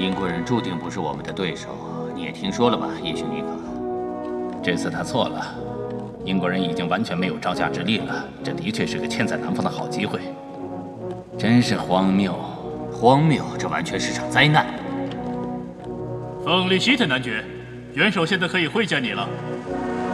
英国人注定不是我们的对手，你也听说了吧，叶兄尼可？ 这次他错了，英国人已经完全没有招架之力了。这的确是个千载难逢的好机会，真是荒谬！ 荒谬，这完全是场灾难。 凤利希特男爵，元首现在可以会见你了。